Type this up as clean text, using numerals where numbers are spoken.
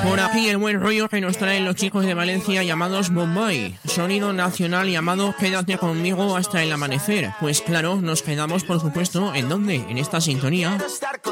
Por aquí el buen rollo que nos traen los chicos de Valencia llamados Bombay. Sonido nacional llamado Quédate conmigo hasta el amanecer. Pues claro, nos quedamos por supuesto, ¿en dónde? En esta sintonía.